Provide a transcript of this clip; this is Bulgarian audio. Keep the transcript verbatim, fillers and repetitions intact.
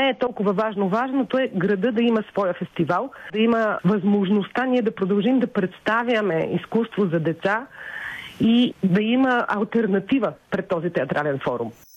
не е толкова важно. Важното е града да има своя фестивал, да има възможността ние да продължим да представяме изкуство за деца и да има алтернатива пред този театрален форум.